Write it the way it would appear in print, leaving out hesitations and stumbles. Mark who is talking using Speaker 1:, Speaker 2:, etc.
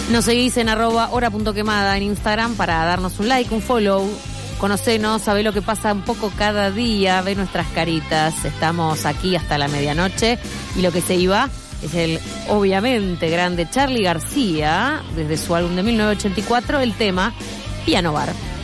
Speaker 1: Nos seguís en @hora.quemada en Instagram para darnos un like, un follow. Conocenos, sabé lo que pasa un poco cada día, ve nuestras caritas. Estamos aquí hasta la medianoche y lo que se iba es el, obviamente, grande Charly García, desde su álbum de 1984, el tema Piano Bar.